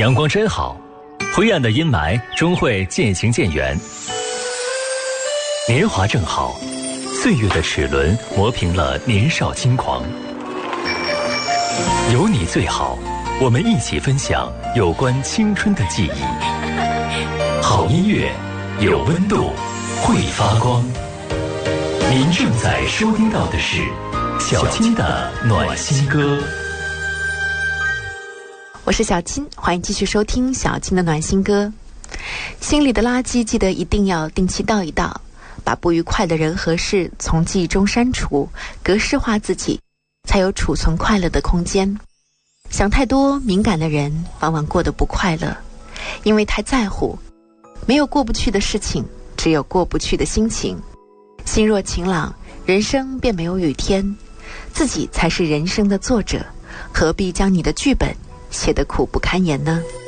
阳光真好，灰暗的阴霾终会渐行渐远。年华正好，岁月的齿轮磨平了年少轻狂。有你最好，我们一起分享有关青春的记忆。好音乐，有温度，会发光。您正在收听到的是小青的暖心歌。 我是小青，欢迎继续收听小青的暖心歌。心里的垃圾记得一定要定期倒一倒，把不愉快的人和事从记忆中删除，格式化自己，才有储存快乐的空间。想太多，敏感的人往往过得不快乐，因为太在乎。没有过不去的事情，只有过不去的心情。心若晴朗，人生便没有雨天。自己才是人生的作者，何必将你的剧本写得苦不堪言呢？